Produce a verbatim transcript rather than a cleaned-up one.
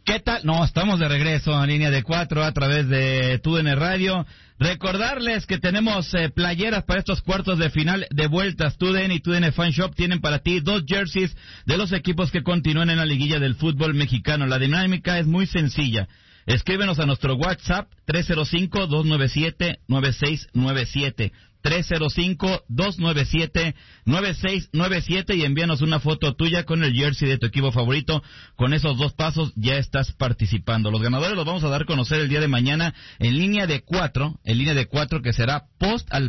¿Qué tal? No, estamos de regreso en línea de cuatro a través de T U D N Radio. Recordarles que tenemos eh, playeras para estos cuartos de final de vueltas. T U D N y T U D N Fan Shop tienen para ti dos jerseys de los equipos que continúan en la liguilla del fútbol mexicano. La dinámica es muy sencilla. Escríbenos a nuestro WhatsApp tres cero cinco, dos nueve siete, nueve seis nueve siete. tres cero cinco, dos nueve siete, nueve seis nueve siete y envíanos una foto tuya con el jersey de tu equipo favorito. Con esos dos pasos ya estás participando. Los ganadores los vamos a dar a conocer el día de mañana en línea de cuatro, en línea de cuatro que será post al